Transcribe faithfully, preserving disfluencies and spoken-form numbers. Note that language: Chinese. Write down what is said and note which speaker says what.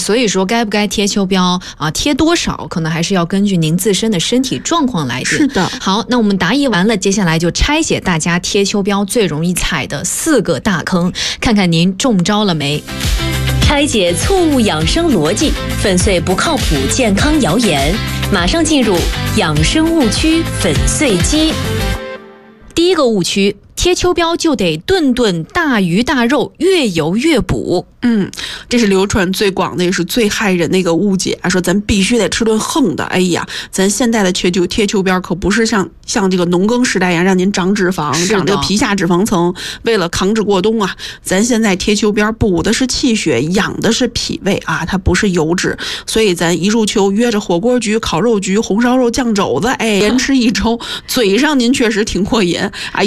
Speaker 1: 所以说该不该贴秋膘啊，贴多少可能还是要根据您自身的身体状况来定。
Speaker 2: 是的。
Speaker 1: 好，那我们答疑完了，接下来就拆解大家贴秋膘最容易踩的四个大坑，看看您中招了没。
Speaker 3: 拆解错误养生逻辑，粉碎不靠谱健康谣言。马上进入养生误区粉碎机。
Speaker 1: 第一个误区，贴秋膘就得顿顿大鱼大肉，越油越补。
Speaker 2: 嗯，这是流传最广的也是最害人的一个误解啊！说咱必须得吃顿横的。哎呀，咱现代的贴秋贴秋膘可不是像像这个农耕时代一样让您长脂肪，长这个皮下脂肪层，为了抗脂过冬啊。咱现在贴秋膘补的是气血，养的是脾胃啊，它不是油脂。所以咱一入秋约着火锅局、烤肉局、红烧肉、酱肘子，哎，连吃一周，嘴上您确实挺过瘾啊。